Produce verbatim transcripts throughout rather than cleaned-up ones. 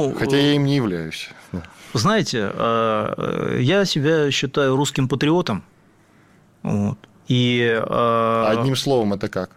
Ну, хотя я им не являюсь. Знаете, я себя считаю русским патриотом. Вот. И, Одним словом, это как?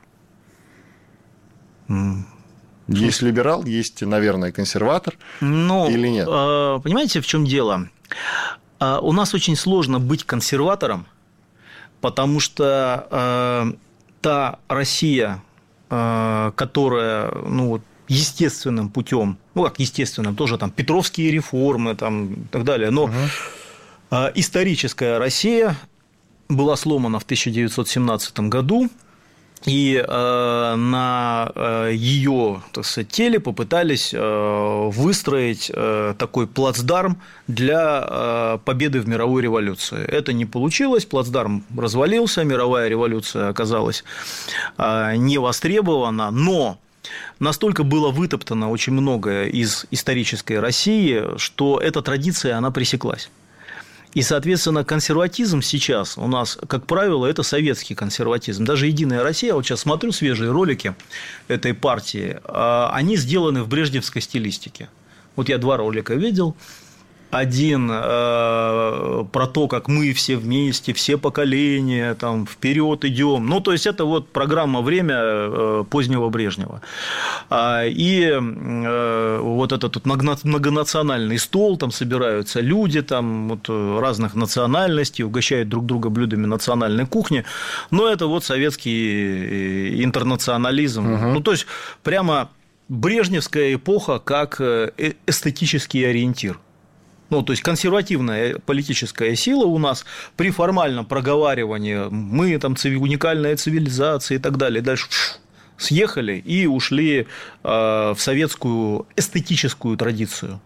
Есть либерал, есть, наверное, консерватор, ну, или нет? Понимаете, в чем дело? У нас очень сложно быть консерватором, потому что та Россия, которая, ну, естественным путем, ну как естественным, тоже там петровские реформы там, и так далее, но угу. историческая Россия была сломана в тысяча девятьсот семнадцатом году, и на ее, так сказать, теле попытались выстроить такой плацдарм для победы в мировой революции. Это не получилось, плацдарм развалился, мировая революция оказалась не востребована, но настолько было вытоптано очень многое из исторической России, что эта традиция, она пресеклась. И, соответственно, консерватизм сейчас у нас, как правило, это советский консерватизм. Даже «Единая Россия», вот сейчас смотрю свежие ролики этой партии, они сделаны в брежневской стилистике. Вот я два ролика видел. Один э, про то, как мы все вместе, все поколения, там, вперед идем. Ну, то есть, это вот программа «Время» э, позднего Брежнева. А, и э, вот этот тут многонациональный стол, там собираются люди там, вот, разных национальностей, угощают друг друга блюдами национальной кухни. Но это вот советский интернационализм. Угу. Ну, то есть, прямо брежневская эпоха как эстетический ориентир. Ну, то есть, консервативная политическая сила у нас при формальном проговаривании мы там уникальная цивилизация и так далее, дальше съехали и ушли в советскую эстетическую традицию.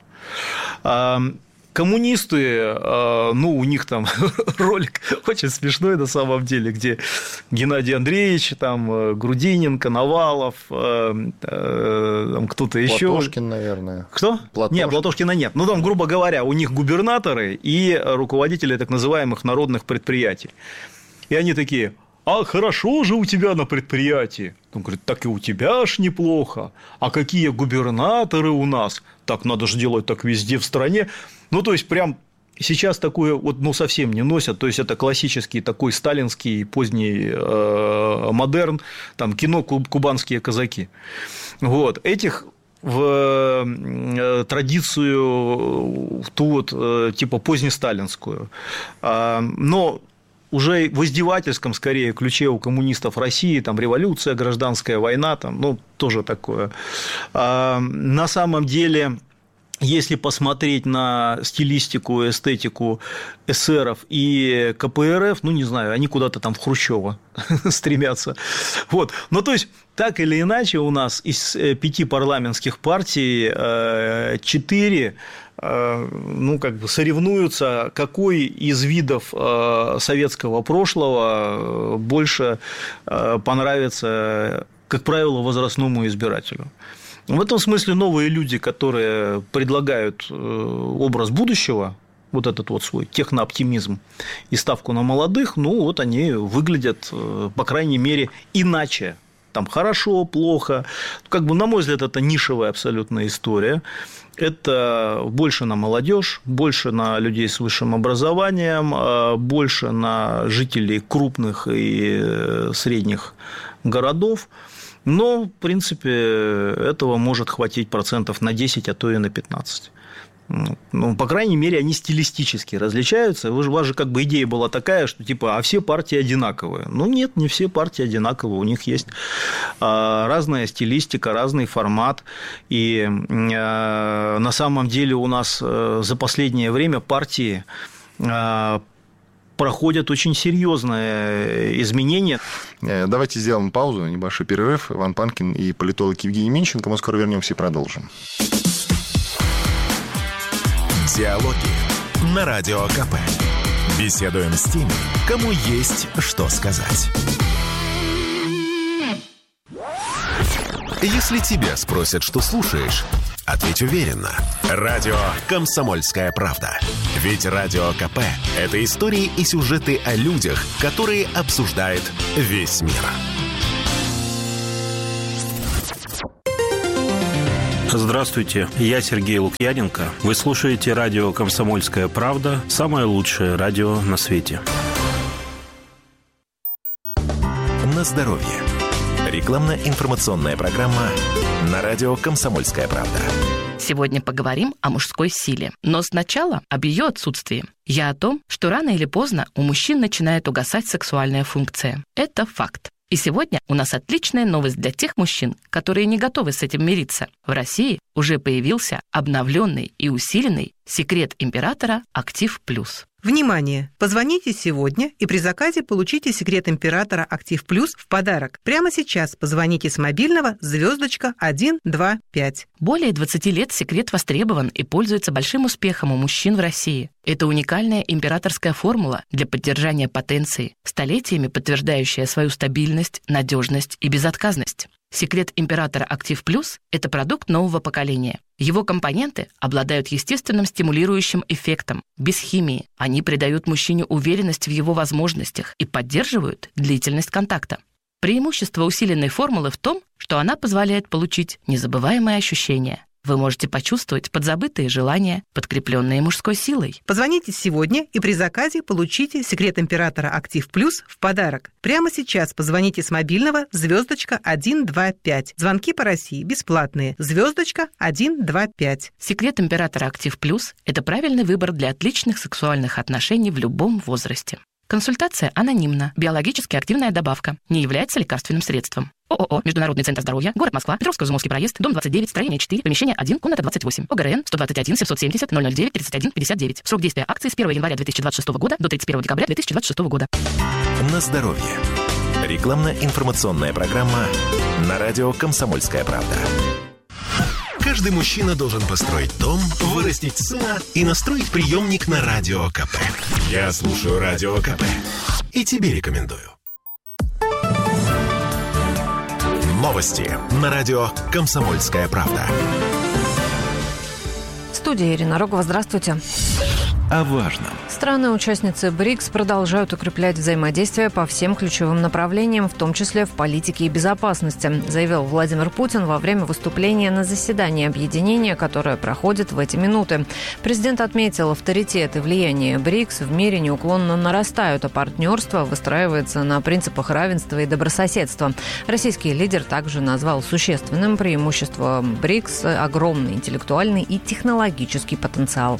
Коммунисты, ну, у них там ролик очень смешной на самом деле, где Геннадий Андреевич, там, Грудинин, Коновалов, там, кто-то еще. Платошкин, наверное. Кто? Платошкин. Нет, Платошкина нет. Ну, там, грубо говоря, у них губернаторы и руководители так называемых народных предприятий. И они такие: а хорошо же у тебя на предприятии. Он говорит: так и у тебя ж неплохо. А какие губернаторы у нас? Так надо же делать так везде в стране. Ну, то есть, прям сейчас такое вот, ну, совсем не носят. То есть, это классический такой сталинский поздний э, модерн, там, кино «Кубанские казаки». Вот. Этих в э, традицию, в ту вот, э, типа, позднесталинскую. А, но уже в издевательском, скорее, ключе у коммунистов России, там, революция, гражданская война, там, ну, тоже такое. А, на самом деле, если посмотреть на стилистику, эстетику эсеров и ка пэ эр эф, ну, не знаю, они куда-то там в Хрущева стремятся. Вот. Ну, то есть, так или иначе, у нас из пяти парламентских партий четыре, ну, как бы соревнуются, какой из видов советского прошлого больше понравится, как правило, возрастному избирателю. В этом смысле новые люди, которые предлагают образ будущего, вот этот вот свой технооптимизм и ставку на молодых, ну, вот они выглядят, по крайней мере, иначе. Там хорошо, плохо. Как бы, на мой взгляд, это нишевая абсолютная история. Это больше на молодежь, больше на людей с высшим образованием, больше на жителей крупных и средних городов. Но, в принципе, этого может хватить процентов на десять, а то и на пятнадцать. Ну, по крайней мере, они стилистически различаются. У вас же как бы идея была такая, что типа, а все партии одинаковые. Ну, нет, не все партии одинаковые. У них есть разная стилистика, разный формат. И на самом деле у нас за последнее время партии проходят очень серьезные изменения. Давайте сделаем паузу, небольшой перерыв. Иван Панкин и политолог Евгений Минченко. Мы скоро вернемся и продолжим. Диалоги на Радио ка пэ. Беседуем с теми, кому есть что сказать. Если тебя спросят, что слушаешь, ответь уверенно. Радио «Комсомольская правда». Ведь Радио ка пэ – это истории и сюжеты о людях, которые обсуждает весь мир. Здравствуйте, я Сергей Лукьяненко. Вы слушаете радио «Комсомольская правда», самое лучшее радио на свете. На здоровье. Рекламно-информационная программа на радио «Комсомольская правда». Сегодня поговорим о мужской силе. Но сначала об ее отсутствии. Я о том, что рано или поздно у мужчин начинает угасать сексуальная функция. Это факт. И сегодня у нас отличная новость для тех мужчин, которые не готовы с этим мириться. В России уже появился обновленный и усиленный секрет императора «Актив Плюс». Внимание! Позвоните сегодня и при заказе получите секрет императора «Актив Плюс» в подарок. Прямо сейчас позвоните с мобильного звездочка один два пять. Более двадцати лет секрет востребован и пользуется большим успехом у мужчин в России. Это уникальная императорская формула для поддержания потенции, столетиями подтверждающая свою стабильность, надежность и безотказность. Секрет императора «Актив Плюс» – это продукт нового поколения. Его компоненты обладают естественным стимулирующим эффектом, без химии. Они придают мужчине уверенность в его возможностях и поддерживают длительность контакта. Преимущество усиленной формулы в том, что она позволяет получить незабываемые ощущения. Вы можете почувствовать подзабытые желания, подкрепленные мужской силой. Позвоните сегодня и при заказе получите секрет императора «Актив Плюс» в подарок. Прямо сейчас позвоните с мобильного звездочка один два пять. Звонки по России бесплатные. Звездочка один два пять. Секрет императора «Актив Плюс» – это правильный выбор для отличных сексуальных отношений в любом возрасте. Консультация анонимна. Биологически активная добавка. Не является лекарственным средством. ООО «Международный центр здоровья», город Москва, Петровско-Изюмовский проезд, дом двадцать девять, строение четыре, помещение один, комната двадцать восемь. ОГРН сто двадцать один семьсот семьдесят ноль ноль девять тридцать один пятьдесят девять. Срок действия акции с первого января две тысячи двадцать шестого года до тридцать первого декабря две тысячи двадцать шестого года. На здоровье. Рекламно-информационная программа на радио «Комсомольская правда». Каждый мужчина должен построить дом, вырастить сына и настроить приемник на Радио КП. Я слушаю Радио КП и тебе рекомендую. Новости на радио «Комсомольская правда». В студии Ирина Рогова. Здравствуйте. О важном. Страны-участницы БРИКС продолжают укреплять взаимодействие по всем ключевым направлениям, в том числе в политике и безопасности, заявил Владимир Путин во время выступления на заседании объединения, которое проходит в эти минуты. Президент отметил, авторитет и влияние БРИКС в мире неуклонно нарастают, а партнерство выстраивается на принципах равенства и добрососедства. Российский лидер также назвал существенным преимуществом БРИКС огромный интеллектуальный и технологический потенциал.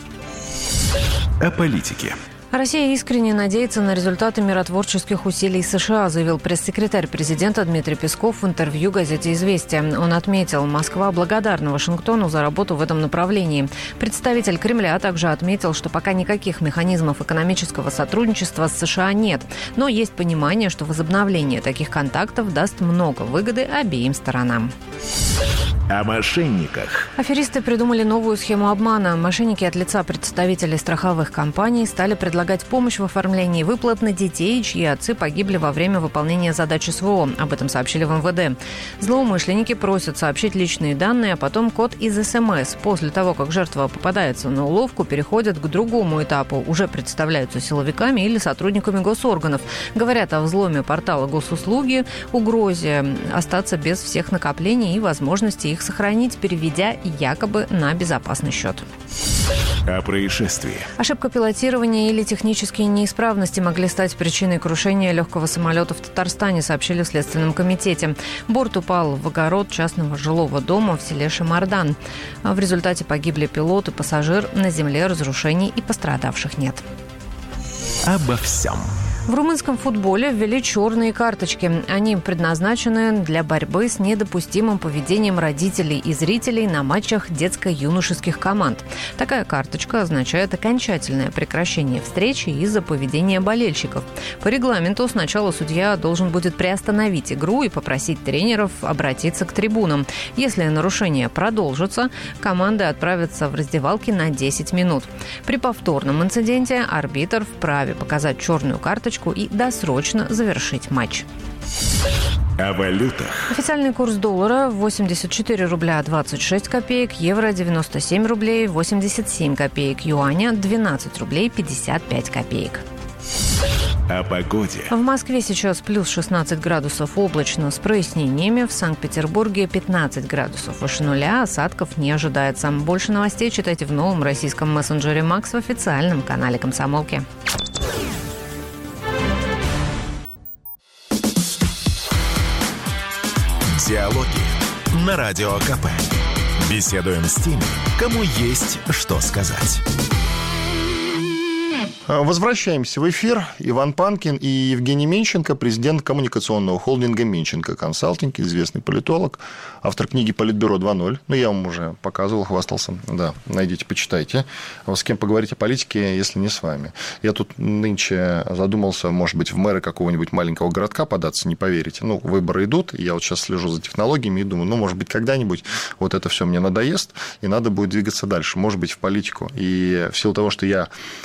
О политике. Россия искренне надеется на результаты миротворческих усилий США, заявил пресс-секретарь президента Дмитрий Песков в интервью газете «Известия». Он отметил, Москва благодарна Вашингтону за работу в этом направлении. Представитель Кремля также отметил, что пока никаких механизмов экономического сотрудничества с США нет, но есть понимание, что возобновление таких контактов даст много выгоды обеим сторонам. О мошенниках. Аферисты придумали новую схему обмана. Мошенники от лица представителей страховых компаний стали предлагать помощь в оформлении выплат на детей, чьи отцы погибли во время выполнения задач СВО. Об этом сообщили в эм вэ дэ. Злоумышленники просят сообщить личные данные, а потом код из эс эм эс. После того, как жертва попадается на уловку, переходят к другому этапу. Уже представляются силовиками или сотрудниками госорганов. Говорят о взломе портала госуслуги, угрозе остаться без всех накоплений и возможности их сохранить, переведя якобы на безопасный счет. О происшествии. Ошибка пилотирования или технические неисправности могли стать причиной крушения легкого самолета в Татарстане, сообщили в Следственном комитете. Борт упал в огород частного жилого дома в селе Шамардан. В результате погибли пилот и пассажир. На земле разрушений и пострадавших нет. Обо всем. В румынском футболе ввели черные карточки. Они предназначены для борьбы с недопустимым поведением родителей и зрителей на матчах детско-юношеских команд. Такая карточка означает окончательное прекращение встречи из-за поведения болельщиков. По регламенту сначала судья должен будет приостановить игру и попросить тренеров обратиться к трибунам. Если нарушение продолжится, команды отправятся в раздевалки на десять минут. При повторном инциденте арбитр вправе показать черную карточку и досрочно завершить матч. О валютах. Официальный курс доллара восемьдесят четыре рубля двадцать шесть копеек, евро девяносто семь рублей восемьдесят семь копеек, юаня двенадцать рублей пятьдесят пять копеек. О погоде. В Москве сейчас плюс шестнадцать градусов, облачно с прояснениями. В Санкт-Петербурге пятнадцать градусов выше нуля, осадков не ожидается. Больше новостей читайте в новом российском мессенджере «Макс» в официальном канале «Комсомолки». Диалоги на Радио КП. Беседуем с теми, кому есть что сказать. Возвращаемся в эфир. Иван Панкин и Евгений Менченко, президент коммуникационного холдинга «Менченко Консалтинг», известный политолог, автор книги «Политбюро два ноль». Ну, я вам уже показывал, хвастался. Да, найдите, почитайте. С кем поговорить о политике, если не с вами. Я тут нынче задумался, может быть, в мэры какого-нибудь маленького городка податься, не поверите. Ну, выборы идут, я вот сейчас слежу за технологиями и думаю, ну, может быть, когда-нибудь вот это все мне надоест, и надо будет двигаться дальше, может быть, в политику. И в силу того, что я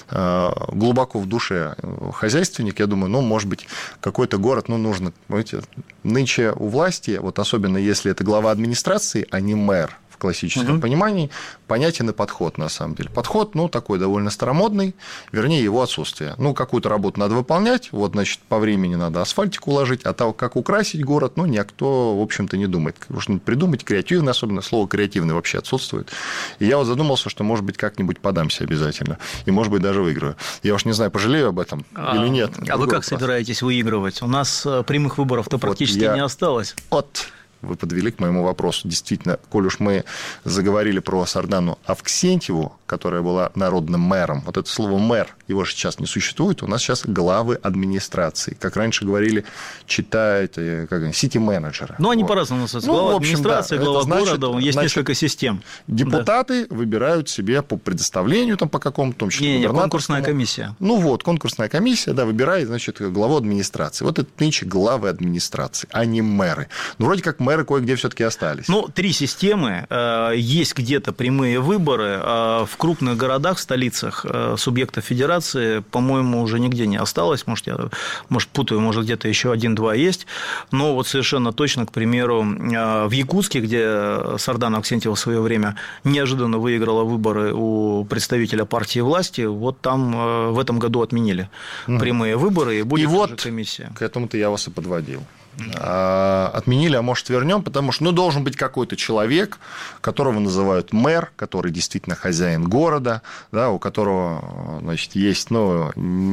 глубоко в душе хозяйственник, я думаю, ну, может быть, какой-то город, ну, нужно, понимаете, нынче у власти, вот особенно если это глава администрации, а не мэр, в классическом uh-huh. понимании, понятен и подход, на самом деле. Подход, ну, такой довольно старомодный, вернее, его отсутствие. Ну, какую-то работу надо выполнять, вот, значит, по времени надо асфальтик уложить, а того, как украсить город, ну, никто, в общем-то, не думает. Нужно придумать, креативно, особенно слово «креативный» вообще отсутствует. И я вот задумался, что, может быть, как-нибудь подамся обязательно, и, может быть, даже выиграю. Я уж не знаю, пожалею об этом а, или нет. А вы как вопрос. Собираетесь выигрывать? У нас прямых выборов-то практически вот я... не осталось. Вот. Вы подвели к моему вопросу. Действительно, коль уж мы заговорили про Сардану Авксентьеву, которая была народным мэром, вот это слово «мэр», его же сейчас не существует, у нас сейчас главы администрации. Как раньше говорили, читают, как сити-менеджеры. Ну, они вот. По-разному называются. Глава ну, общем, администрации, да, глава значит, города, есть значит, несколько систем. Депутаты да. выбирают себе по предоставлению, там, по какому-то, в том числе, не, не, конкурсная комиссия. Ну, вот, конкурсная комиссия, да, выбирает, значит, главу администрации. Вот это нынче главы администрации, а не мэры. Ну, вроде как мэры кое-где все-таки остались. Ну, три системы. Есть где-то прямые выборы. В крупных городах, в столицах субъектов федерации, по-моему, уже нигде не осталось. Может, я может, путаю, может, где-то еще один-два есть. Но вот совершенно точно, к примеру, в Якутске, где Сардана Авксентьева в свое время неожиданно выиграла выборы у представителя партии власти, вот там в этом году отменили угу. прямые выборы, и будет и вот комиссия. К этому-то я вас и подводил. Отменили, а может, вернем, потому что ну, должен быть какой-то человек, которого называют мэр, который действительно хозяин города, да, у которого значит, есть ну,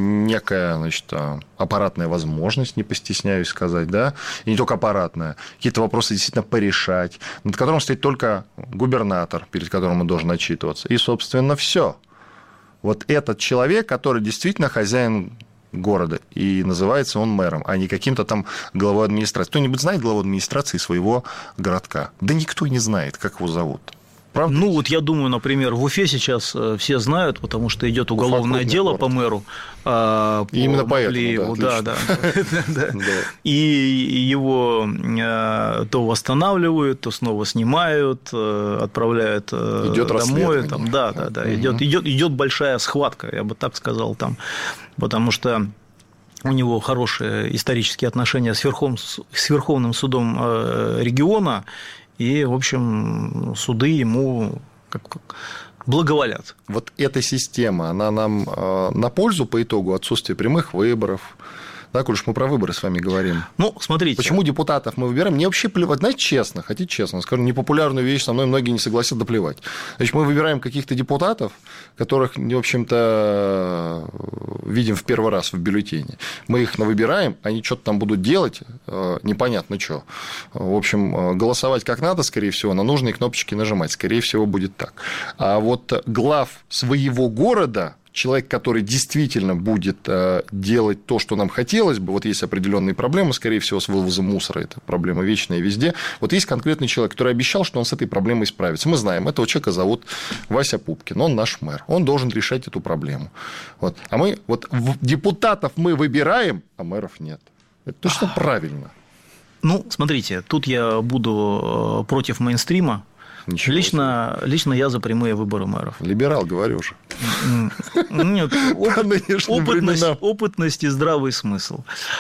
некая значит, аппаратная возможность, не постесняюсь сказать, да, и не только аппаратная, какие-то вопросы действительно порешать, над которым стоит только губернатор, перед которым он должен отчитываться, и, собственно, все. Вот этот человек, который действительно хозяин города, и называется он мэром, а не каким-то там главой администрации. Кто-нибудь знает главу администрации своего городка? Да никто не знает, как его зовут. Правда? Ну, вот я думаю, например, в Уфе сейчас все знают, потому что идет уголовное дело город. По мэру. По именно поэтому, да, да, да. И его то восстанавливают, то снова снимают, отправляют домой. Да, да, да. Идет большая схватка, я бы так сказал, там, потому что у него хорошие исторические отношения с, Верхов... с Верховным судом региона, и, в общем, суды ему как благоволят. Вот эта система, она нам на пользу по итогу отсутствия прямых выборов. Да, коль уж мы про выборы с вами говорим. Ну, смотрите. Почему депутатов мы выбираем? Мне вообще плевать. Знаете, честно, хотите честно, скажу, непопулярную вещь со мной многие не согласятся, да плевать. Значит, мы выбираем каких-то депутатов, которых, в общем-то, видим в первый раз в бюллетене. Мы их навыбираем, они что-то там будут делать, непонятно что. В общем, голосовать как надо, скорее всего, на нужные кнопочки нажимать. Скорее всего, будет так. А вот глав своего города... Человек, который действительно будет делать то, что нам хотелось бы, вот есть определенные проблемы, скорее всего, с вывозом мусора, это проблема вечная везде. Вот есть конкретный человек, который обещал, что он с этой проблемой справится. Мы знаем, этого человека зовут Вася Пупкин, он наш мэр, он должен решать эту проблему. Вот. А мы, вот депутатов мы выбираем, а мэров нет. Это точно правильно. Ну, смотрите, тут я буду против мейнстрима. Лично, лично я за прямые выборы мэров. Либерал, говорю же. Нет, опыт, опытность, опытность и здравый смысл.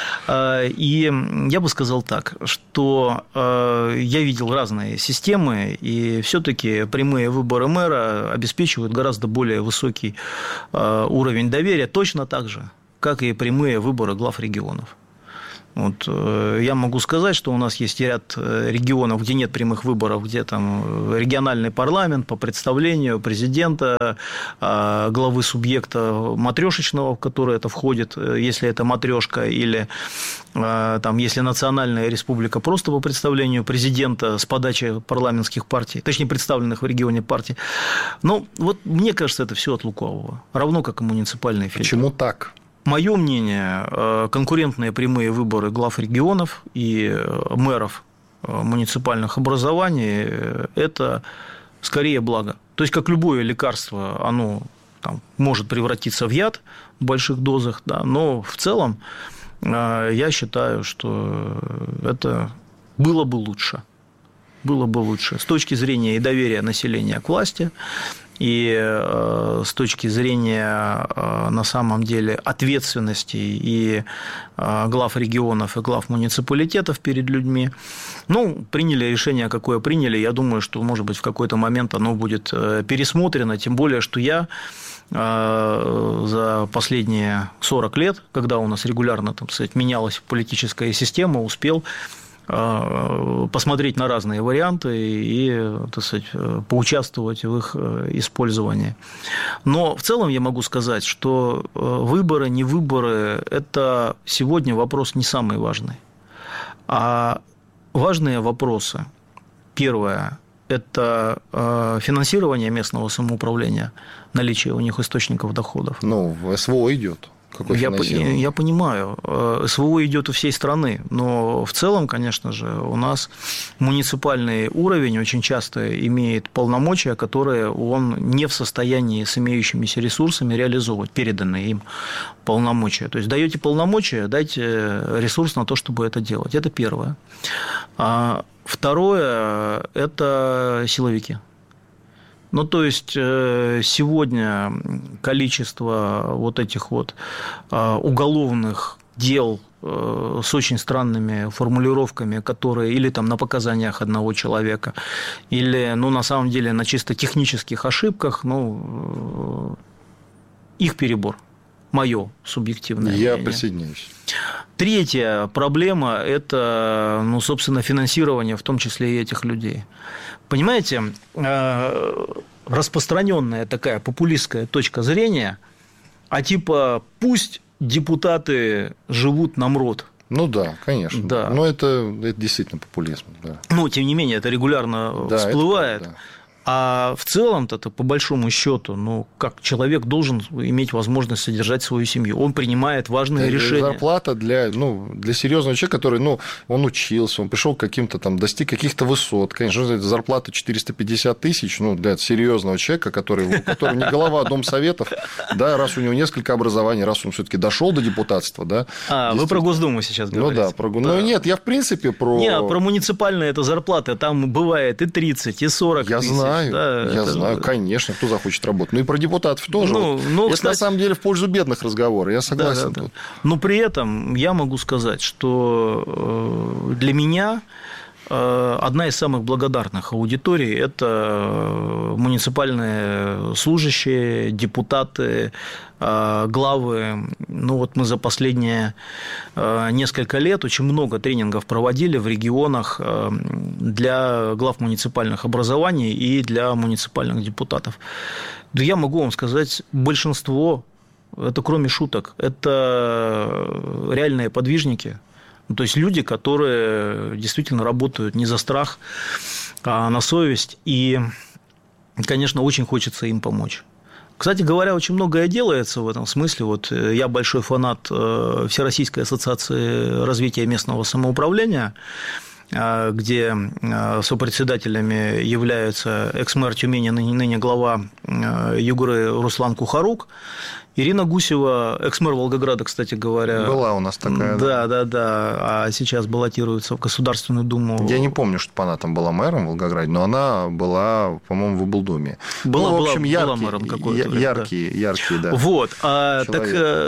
И я бы сказал так, что я видел разные системы, и все-таки прямые выборы мэра обеспечивают гораздо более высокий уровень доверия. Точно так же. как и прямые выборы глав регионов. Вот, я могу сказать, что у нас есть ряд регионов, где нет прямых выборов, где там региональный парламент по представлению президента, главы субъекта матрешечного, в который это входит, если это матрешка, или там, если национальная республика просто по представлению президента с подачи парламентских партий, точнее, представленных в регионе партий. Но вот мне кажется, это все от лукавого, равно как и муниципальные фильтры. Почему так? Мое мнение, конкурентные прямые выборы глав регионов и мэров муниципальных образований – это скорее благо. То есть, как любое лекарство, оно там может превратиться в яд в больших дозах, да, но в целом я считаю, что это было бы лучше. Было бы лучше с точки зрения и доверия населения к власти, и с точки зрения, на самом деле, ответственности и глав регионов, и глав муниципалитетов перед людьми. Ну, приняли решение, какое приняли. Я думаю, что, может быть, в какой-то момент оно будет пересмотрено, тем более, что я за последние сорок лет, когда у нас регулярно, так сказать, менялась политическая система, успел посмотреть на разные варианты и, так сказать, поучаствовать в их использовании. Но в целом я могу сказать, что выборы, не выборы – это сегодня вопрос не самый важный. А важные вопросы. Первое – это финансирование местного самоуправления, наличие у них источников доходов. Ну, в СВО идет. Какое я, я понимаю, СВО идет у всей страны, но в целом, конечно же, у нас муниципальный уровень очень часто имеет полномочия, которые он не в состоянии с имеющимися ресурсами реализовывать, переданные им полномочия. То есть, даете полномочия, дайте ресурс на то, чтобы это делать. Это первое. Второе – это силовики. Ну, то есть, сегодня количество вот этих вот уголовных дел с очень странными формулировками, которые или там на показаниях одного человека, или, ну, на самом деле, на чисто технических ошибках, ну, их перебор. Мое субъективное мнение. Я присоединяюсь. Третья проблема – это, ну, собственно, финансирование, в том числе и этих людей. Понимаете, распространенная такая популистская точка зрения, а типа пусть депутаты живут на МРОД. Ну да, конечно. Да. Но это, это действительно популизм. Да. Но, тем не менее, это регулярно да, всплывает. Это, да. А в целом-то, по большому счету, ну, как человек должен иметь возможность содержать свою семью. Он принимает важные это решения. Зарплата для, ну, для серьезного человека, который, ну, он учился, он пришел к каким-то там, достиг каких-то высот. Конечно, зарплата четыреста пятьдесят тысяч, ну, для серьезного человека, который, который не голова Домсоветов, да, раз у него несколько образований, раз он все-таки дошел до депутатства, да. А, вы про Госдуму сейчас говорите. Ну да, про Госдуму. Да. Ну нет, я в принципе про. Не, про муниципальные это зарплаты, там бывает и тридцать, и сорок я тысяч. Знаю. Да, я это... знаю, конечно, кто захочет работать. Ну и про депутатов тоже. Ну, ну, это кстати... на самом деле в пользу бедных разговоры, я согласен. Да, да, да. Но при этом я могу сказать, что для меня одна из самых благодарных аудиторий – это муниципальные служащие, депутаты, главы. Ну, вот мы за последние несколько лет очень много тренингов проводили в регионах для глав муниципальных образований и для муниципальных депутатов. Да я могу вам сказать, большинство, это кроме шуток, это реальные подвижники. То есть люди, которые действительно работают не за страх, а на совесть. И, конечно, очень хочется им помочь. Кстати говоря, очень многое делается в этом смысле. Вот я большой фанат Всероссийской ассоциации развития местного самоуправления, где сопредседателями являются экс-мэр Тюмени, ныне глава Югры Руслан Кухарук, Ирина Гусева, экс-мэр Волгограда, кстати говоря. Была у нас такая. Да, да, да. А сейчас баллотируется в Государственную Думу. Я не помню, что она там была мэром в Волгограде, но она была, по-моему, в облдуме. Была, ну, в общем, была, яркий, была мэром какой-то время, яркий, да. яркий, да. Вот. А, так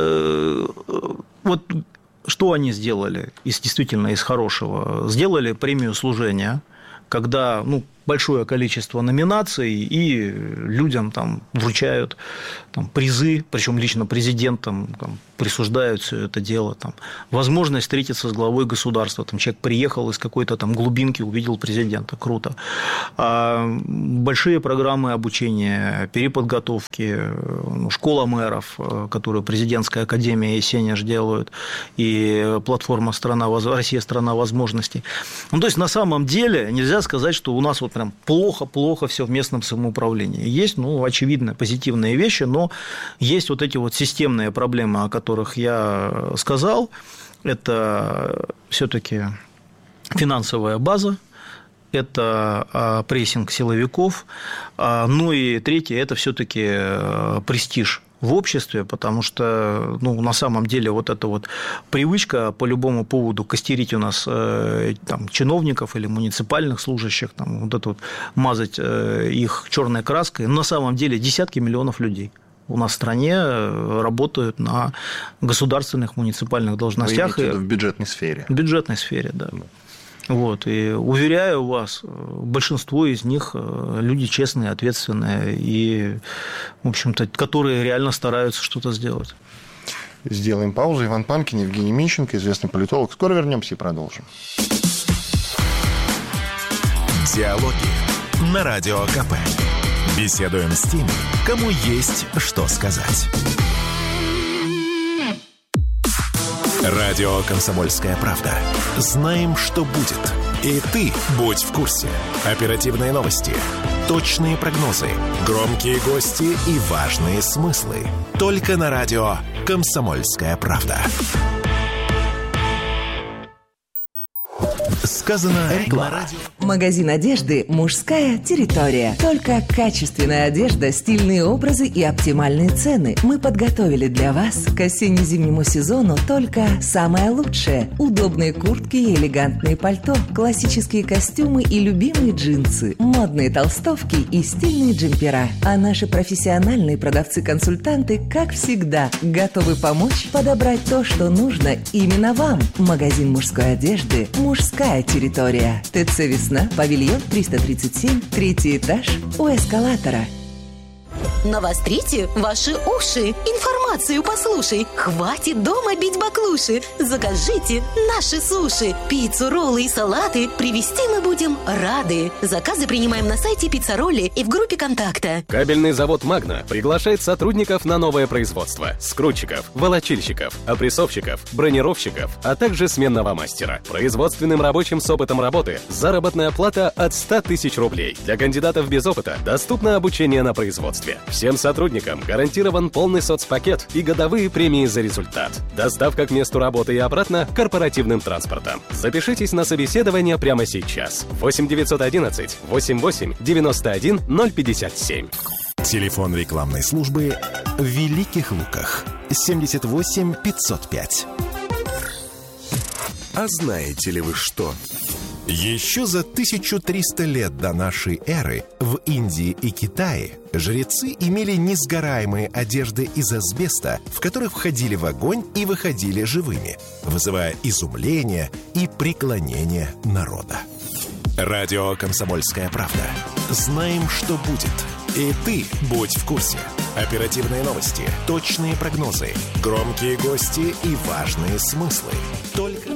вот, что они сделали из действительно из хорошего? Сделали премию служения, когда, ну, большое количество номинаций, и людям там вручают там, призы, причем лично президентам, там, присуждают все это дело. Там, возможность встретиться с главой государства. Там, человек приехал из какой-то там глубинки, увидел президента. Круто. А большие программы обучения, переподготовки, ну, школа мэров, которую президентская академия и Сенеж делают, и платформа «Страна, Россия – страна возможностей». Ну, то есть, на самом деле, нельзя сказать, что у нас вот прям плохо-плохо все в местном самоуправлении. Есть, ну, очевидно, позитивные вещи, но есть вот эти вот системные проблемы, о которых я сказал. Это все-таки финансовая база, это прессинг силовиков, ну и третье – это все-таки престиж в обществе, потому что, ну, на самом деле вот эта вот привычка по любому поводу костерить у нас там, чиновников или муниципальных служащих, там, вот это вот мазать их черной краской, на самом деле десятки миллионов людей у нас в стране работают на государственных муниципальных должностях. Вы имеете в виду в бюджетной сфере? В бюджетной сфере, да. Вот, и уверяю вас, большинство из них люди честные, ответственные и, в общем-то, которые реально стараются что-то сделать. Сделаем паузу. Иван Панкин, Евгений Мищенко, известный политолог. Скоро вернемся и продолжим. Диалоги на Радио КП. Беседуем с теми, кому есть что сказать. Радио «Комсомольская правда». Знаем, что будет. И ты будь в курсе. Оперативные новости, точные прогнозы, громкие гости и важные смыслы. Только на радио «Комсомольская правда». Сказано реклама. Магазин одежды «Мужская территория». Только качественная одежда, стильные образы и оптимальные цены. Мы подготовили для вас к осенне-зимнему сезону только самое лучшее. Удобные куртки и элегантные пальто, классические костюмы и любимые джинсы, модные толстовки и стильные джемпера. А наши профессиональные продавцы-консультанты, как всегда, готовы помочь подобрать то, что нужно именно вам. Магазин мужской одежды «Мужская территория». ТЦ «Весна», павильон триста тридцать семь, третий этаж, у эскалатора. Навострите ваши уши. Информацию послушай. Хватит дома бить баклуши. Закажите наши суши. Пиццу, роллы и салаты привезти мы будем рады. Заказы принимаем на сайте Пиццаролли и в группе контакта. Кабельный завод «Магна» приглашает сотрудников на новое производство. Скрутчиков, волочильщиков, опрессовщиков, бронировщиков, а также сменного мастера. Производственным рабочим с опытом работы заработная плата от ста тысяч рублей. Для кандидатов без опыта доступно обучение на производстве. Всем сотрудникам гарантирован полный соцпакет и годовые премии за результат. Доставка к месту работы и обратно корпоративным транспортом. Запишитесь на собеседование прямо сейчас. восемь девятьсот одиннадцать восемьдесят восемь девяносто один ноль пятьдесят семь. Телефон рекламной службы в Великих Луках. семьдесят восемь пятьсот пять. А знаете ли вы что? Еще за тысячу триста лет до нашей эры в Индии и Китае жрецы имели несгораемые одежды из асбеста, в которых входили в огонь и выходили живыми, вызывая изумление и преклонение народа. Радио «Комсомольская правда». Знаем, что будет. И ты будь в курсе. Оперативные новости, точные прогнозы, громкие гости и важные смыслы. Только...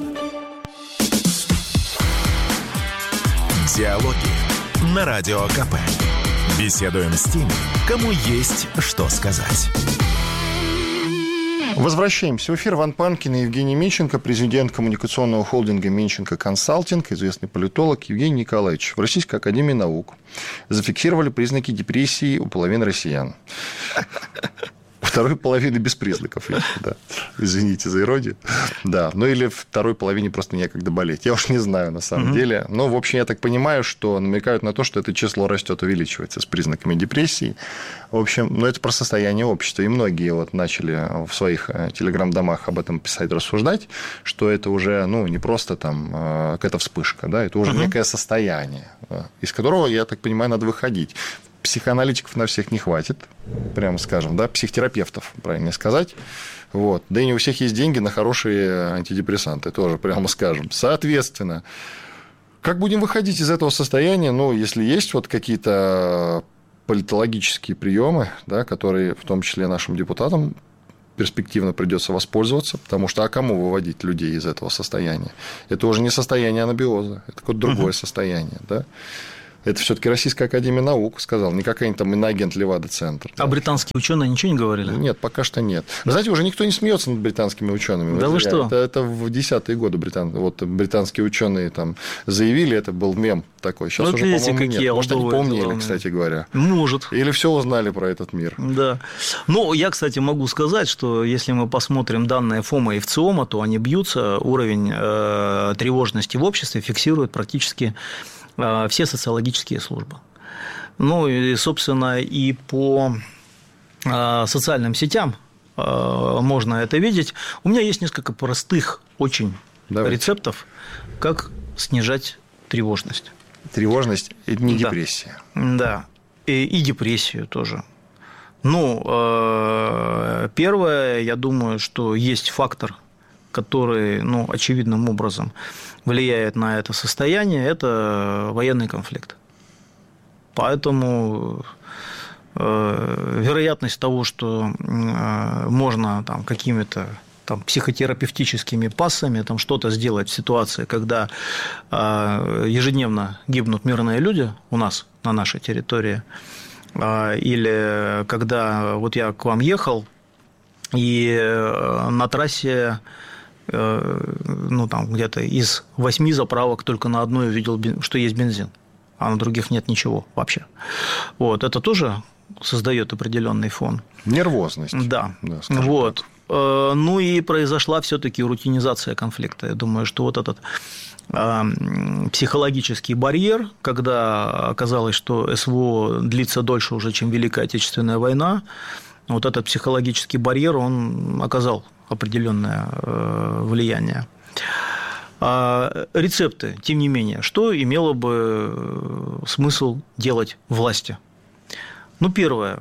Диалоги на Радио КП. Беседуем с теми, кому есть что сказать. Возвращаемся в эфир. Иван Панкин и Евгений Мищенко, президент коммуникационного холдинга «Мищенко Консалтинг», известный политолог. Евгений Николаевич, в Российской академии наук зафиксировали признаки депрессии у половины россиян. Второй половины без признаков, да. Извините за иронию. Да, ну или второй половине просто некогда болеть. Я уж не знаю, на самом mm-hmm. деле. Но, в общем, я так понимаю, что намекают на то, что это число растет, увеличивается с признаками депрессии. В общем, ну это про состояние общества. И многие вот начали в своих телеграм-домах об этом писать, рассуждать, что это уже, ну, не просто там какая-то вспышка, да, это уже mm-hmm. некое состояние, из которого, я так понимаю, надо выходить. Психоаналитиков на всех не хватит, прямо скажем, да, психотерапевтов, правильно сказать. Вот. Да и не у всех есть деньги на хорошие антидепрессанты, тоже, прямо скажем. Соответственно, как будем выходить из этого состояния? Ну, если есть вот какие-то политологические приемы, да, которые в том числе нашим депутатам перспективно придется воспользоваться, потому что а кому выводить людей из этого состояния? Это уже не состояние анабиоза, это какое-то другое uh-huh. состояние, да? Это все-таки Российская академия наук сказала, не какой-нибудь там иноагент Левада-центр. А да. британские ученые ничего не говорили? Нет, пока что нет. Вы знаете, уже никто не смеется над британскими учеными. Да вы что? Это, это в десятые годы британ... вот, британские ученые там заявили, это был мем такой. Сейчас вот уже, видите, по-моему, какие нет. Может, они помнили, главные. кстати говоря. Может. Или все узнали про этот мир. Да. Ну, я, кстати, могу сказать, что если мы посмотрим данные ФОМа и ВЦИОМа, то они бьются, уровень э, тревожности в обществе фиксирует практически э, все социологические службы. Ну, и, собственно, и по э, социальным сетям э, можно это видеть. У меня есть несколько простых очень Давайте. рецептов, как снижать тревожность. Тревожность – это не да. депрессия. Да, и, и депрессию тоже. Ну, э, первое, я думаю, что есть фактор, который, ну, очевидным образом влияет на это состояние, это военный конфликт. Поэтому э, вероятность того, что э, можно там, какими-то там, психотерапевтическими пассами там, что-то сделать в ситуации, когда э, ежедневно гибнут мирные люди у нас на нашей территории, э, или когда вот я к вам ехал, и э, на трассе э, ну, там, где-то из восьми заправок только на одной увидел, что есть бензин, а на других нет ничего вообще. Вот, это тоже создает определенный фон. Нервозность. Да. да вот. Так. Ну и произошла все-таки рутинизация конфликта. Я думаю, что вот этот психологический барьер, когда оказалось, что СВО длится дольше уже, чем Великая Отечественная война, вот этот психологический барьер, он оказал определенное влияние. Рецепты, тем не менее, что имело бы смысл делать власти? Ну, первое,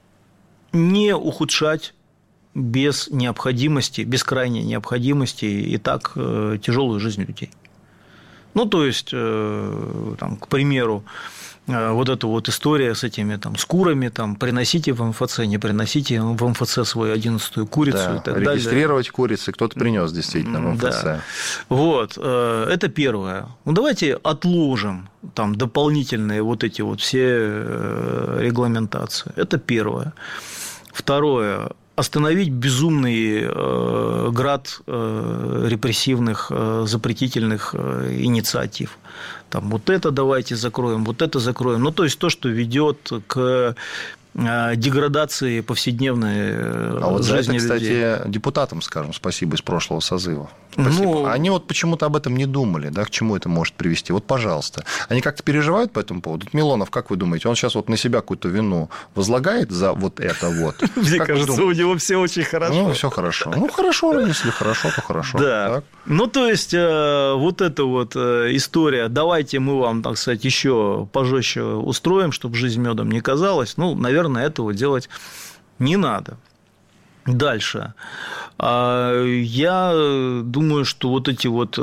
не ухудшать без необходимости, без крайней необходимости и так тяжелую жизнь людей. Ну, то есть, там, к примеру, вот эта вот история с этими там, с курами, там, приносите в МФЦ, не приносите в МФЦ свою одиннадцатую курицу да, и так регистрировать далее. Регистрировать курицы, кто-то принес действительно в МФЦ. Да. Вот, это первое. Ну, давайте отложим там дополнительные вот эти вот все регламентации. Это первое. Второе. Остановить безумный э, град э, репрессивных, э, запретительных э, инициатив. Там, вот это давайте закроем, вот это закроем. Ну, то есть, то, что ведет к деградации повседневной жизни а вот за это, людей. кстати, депутатам, скажем, спасибо из прошлого созыва. Спасибо. Ну, они вот почему-то об этом не думали, да, к чему это может привести. Вот, пожалуйста. Они как-то переживают по этому поводу? Милонов, как вы думаете, он сейчас вот на себя какую-то вину возлагает за вот это вот? Мне кажется, у него все очень хорошо. Ну, все хорошо. Ну, хорошо, если хорошо, то хорошо. Да. Ну, то есть, вот эта вот история, давайте мы вам, так сказать, еще пожестче устроим, чтобы жизнь медом не казалась. Ну, наверное, этого делать не надо. Дальше. Я думаю, что вот эти вот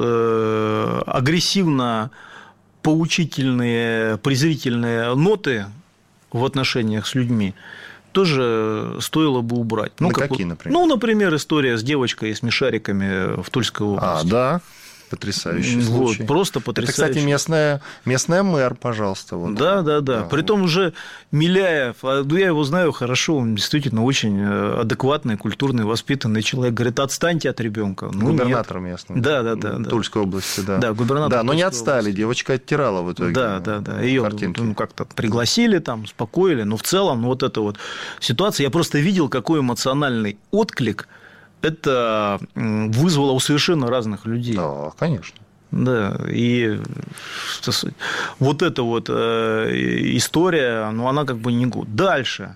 агрессивно-поучительные, презрительные ноты в отношениях с людьми тоже стоило бы убрать. Ну, ну какие, вот, например? Ну, например, история с девочкой и с мешариками в Тульской области. А, да. Потрясающий случай. Вот, просто потрясающий. Это, кстати, местная, местная мэр, пожалуйста. Вот. Да, да, да. Притом уже Миляев, ну, я его знаю хорошо, он действительно очень адекватный, культурный, воспитанный человек. Говорит, отстаньте от ребенка. Ну, губернатор местный. Да, да, да. Тульской области, да. Да, губернатор. Да, но не отстали, области. девочка оттирала в итоге. Да, да, да. Ее ну, как-то пригласили, там, успокоили. Но в целом, ну, вот эта вот ситуация, я просто видел, какой эмоциональный отклик это вызвало у совершенно разных людей. Да, конечно. Да, и вот эта вот история, ну, она как бы не гуд. Дальше.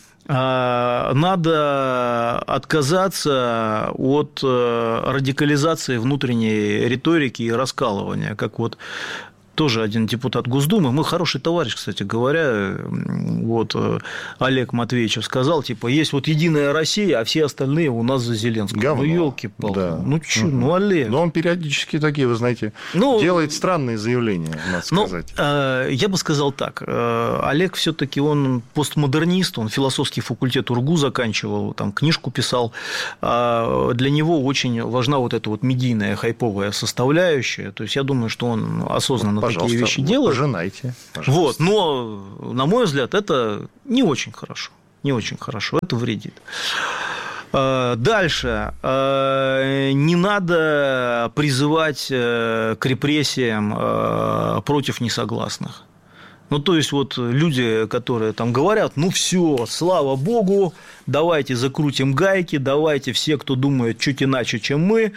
Надо отказаться от радикализации внутренней риторики и раскалывания, как вот тоже один депутат Госдумы, мы хороший товарищ, кстати говоря, вот Олег Матвеевичев сказал, типа, есть вот Единая Россия, а все остальные у нас за Зеленского. Говно. Ну, елки-палки, да. ну, что, угу. ну, Олег. Но он периодически такие, вы знаете, ну, делает странные заявления, надо сказать. Ну, я бы сказал так, Олег все-таки он постмодернист, он философский факультет УрГУ заканчивал, там книжку писал, для него очень важна вот эта вот медийная хайповая составляющая, то есть я думаю, что он осознанно вот, такие вещи делает. Пожинайте. Вот, но, на мой взгляд, это не очень хорошо, не очень хорошо, это вредит. Дальше. Не надо призывать к репрессиям против несогласных. Ну, то есть, вот люди, которые там говорят, ну, все, слава богу, давайте закрутим гайки, давайте все, кто думает чуть иначе, чем мы,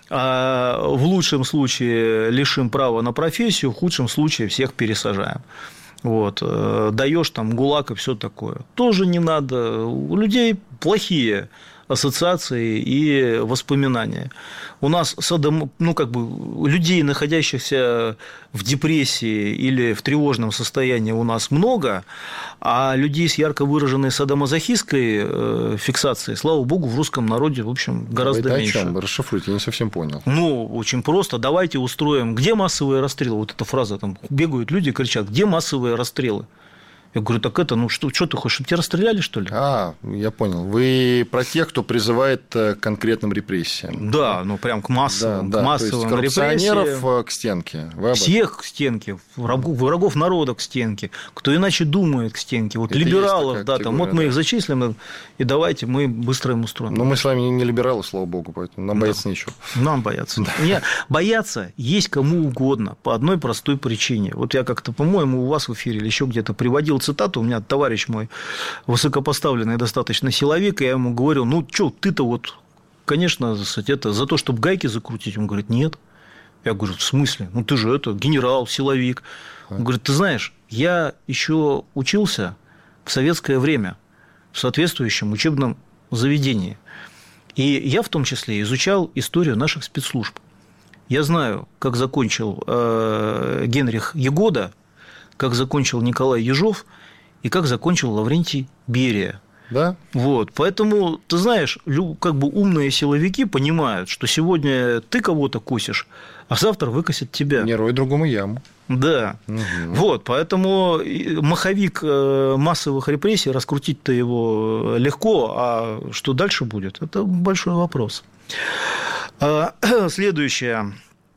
в лучшем случае лишим права на профессию, в худшем случае всех пересажаем. Вот, даешь там ГУЛАГ и все такое. Тоже не надо. У людей плохие ассоциации и воспоминания. У нас садом, ну, как бы, людей, находящихся в депрессии или в тревожном состоянии, у нас много, а людей с ярко выраженной садомазохистской фиксацией, слава богу, в русском народе, в общем, гораздо Вы меньше. О чем? Расшифруйте, я не совсем понял. Ну, очень просто. Давайте устроим. Где массовые расстрелы? Вот эта фраза, там бегают люди, кричат, где массовые расстрелы? Я говорю, так это, ну что, что ты хочешь, чтобы тебя расстреляли, что ли? А, я понял. Вы про тех, кто призывает к конкретным репрессиям. Да, ну прям к массовым, да, к да. массовым То есть репрессиям. коррупционеров к стенке. Вы Всех к стенке, врагов, врагов народа к стенке, кто иначе думает к стенке. Вот это либералов, да, категория, там, вот мы да. их зачислим, и давайте мы быстро им устроим. Но мы с вами не либералы, слава богу, поэтому нам да. бояться нечего. Нам бояться. Да. Нет, бояться есть кому угодно, по одной простой причине. Вот я как-то, по-моему, у вас в эфире или еще где-то приводил цитату, у меня товарищ мой, высокопоставленный достаточно силовик, и я ему говорил, ну, что, ты-то вот, конечно, это, за то, чтобы гайки закрутить, он говорит, нет. Я говорю, в смысле? Ну, ты же это, генерал, силовик. Он говорит, ты знаешь, я еще учился в советское время в соответствующем учебном заведении. И я в том числе изучал историю наших спецслужб. Я знаю, как закончил э, Генрих Ягода, как закончил Николай Ежов и как закончил Лаврентий Берия. Да? Вот, поэтому, ты знаешь, как бы умные силовики понимают, что сегодня ты кого-то косишь, а завтра выкосят тебя. Не рой другому яму. Да. Угу. Вот, поэтому маховик массовых репрессий, раскрутить-то его легко, а что дальше будет, это большой вопрос. Следующая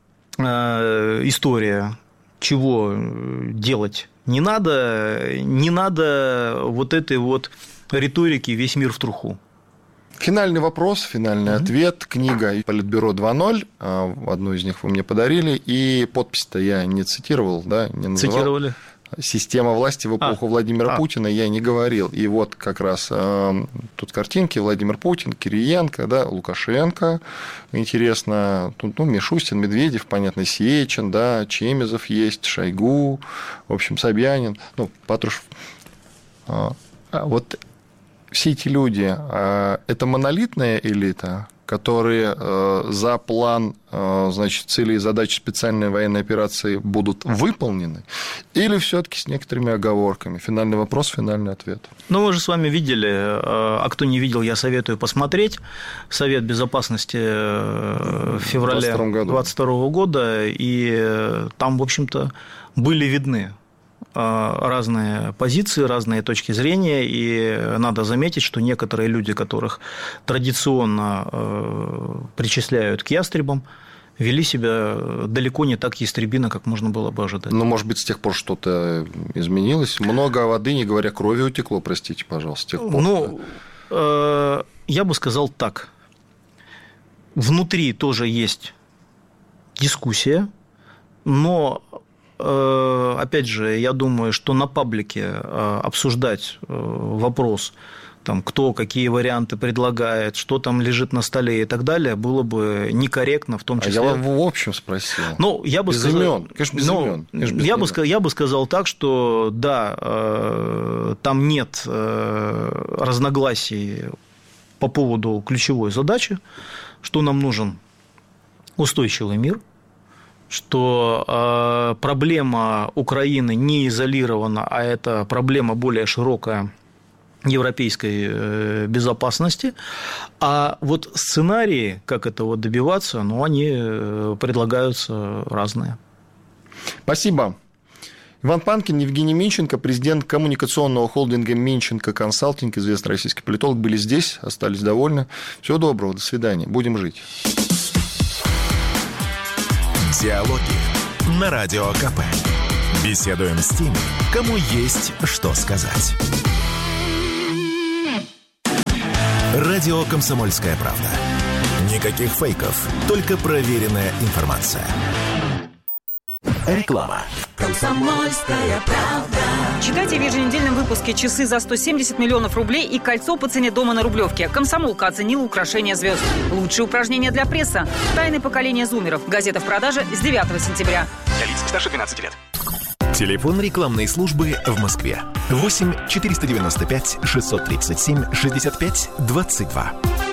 история, чего делать не надо, не надо вот этой вот риторики «весь мир в труху». Финальный вопрос, финальный mm-hmm. ответ. Книга «Политбюро два ноль». Одну из них вы мне подарили. И подпись-то я не цитировал, да, не называл. Цитировали. «Система власти в эпоху а. Владимира а. Путина» я не говорил. И вот как раз э, тут картинки: Владимир Путин, Кириенко, да, Лукашенко. Интересно, тут ну, Мишустин, Медведев, понятно, Сечин, да, Чемезов есть, Шойгу, в общем, Собянин, ну, Патрушев. А, вот все эти люди а, – это монолитная элита, которые э, за план, э, значит, цели и задачи специальной военной операции будут выполнены, или все-таки с некоторыми оговорками? Финальный вопрос, финальный ответ. Ну, мы же с вами видели, а кто не видел, я советую посмотреть Совет Безопасности в феврале двадцать второго года, и там, в общем-то, были видны разные позиции, разные точки зрения, и надо заметить, что некоторые люди, которых традиционно причисляют к ястребам, вели себя далеко не так ястребино, как можно было бы ожидать. Ну, может быть, с тех пор что-то изменилось? Много воды, не говоря крови, утекло, простите, пожалуйста, с тех пор. Ну, я бы сказал так. Внутри тоже есть дискуссия, но опять же, я думаю, что на паблике обсуждать вопрос, там, кто какие варианты предлагает, что там лежит на столе и так далее, было бы некорректно, в том числе. А я в общем спросил. Ну, я бы без сказал, имен. Конечно, без ну, имен. Конечно, без я, имен. бы, я бы сказал так, что да, там нет разногласий по поводу ключевой задачи, что нам нужен устойчивый мир, что э, проблема Украины не изолирована, а это проблема более широкая европейской э, безопасности. А вот сценарии, как этого добиваться, ну, они э, предлагаются разные. Спасибо. Иван Панкин, Евгений Минченко, президент коммуникационного холдинга Минченко Консалтинг, известный российский политолог, были здесь, остались довольны. Всего доброго, до свидания, будем жить. Диалоги на Радио КП. Беседуем с теми, кому есть что сказать. Радио «Комсомольская правда». Никаких фейков, только проверенная информация. Реклама. «Комсомольская правда». Читайте в еженедельном выпуске «Часы за сто семьдесят миллионов рублей» и «Кольцо по цене дома на Рублевке». «Комсомолка» оценила украшение звезд. Лучшие упражнения для пресса. Тайны поколения зумеров. Газета в продаже с девятого сентября. Для лиц старше двенадцати лет. Телефон рекламной службы в Москве. восемь четыреста девяносто пять шестьсот тридцать семь шестьдесят пять двадцать два.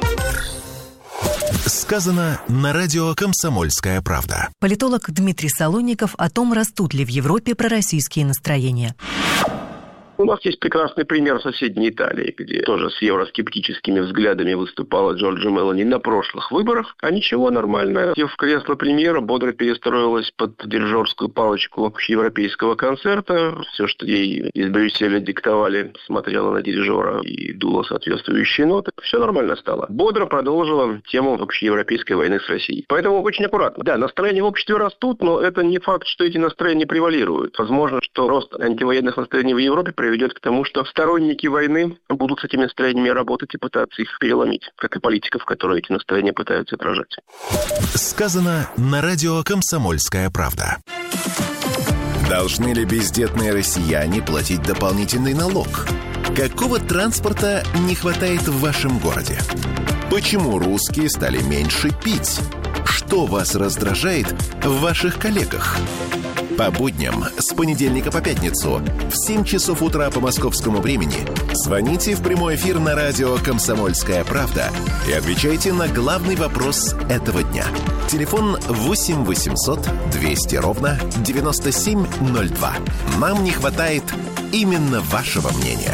Сказано на радио «Комсомольская правда». Политолог Дмитрий Солонников о том, растут ли в Европе пророссийские настроения. У нас есть прекрасный пример в соседней Италии, где тоже с евроскептическими взглядами выступала Джорджа Мелони на прошлых выборах. А ничего, нормально. Сев в кресло премьера, бодро перестроилась под дирижерскую палочку общеевропейского концерта. Все, что ей из Брюсселя диктовали, смотрела на дирижера и дула соответствующие ноты. Все нормально стало. Бодро продолжила тему общеевропейской войны с Россией. Поэтому очень аккуратно. Да, настроения в обществе растут, но это не факт, что эти настроения превалируют. Возможно, что рост антивоенных настроений в Европе приведет ведет к тому, что сторонники войны будут с этими настроениями работать и пытаться их переломить, как и политиков, которые эти настроения пытаются отражать. Сказано на радио «Комсомольская правда». Должны ли бездетные россияне платить дополнительный налог? Какого транспорта не хватает в вашем городе? Почему русские стали меньше пить? Что вас раздражает в ваших коллегах? По будням с понедельника по пятницу в семь часов утра по московскому времени звоните в прямой эфир на радио «Комсомольская правда» и отвечайте на главный вопрос этого дня. Телефон восемь восемьсот двести ровно девяносто семь ноль два. Нам не хватает именно вашего мнения.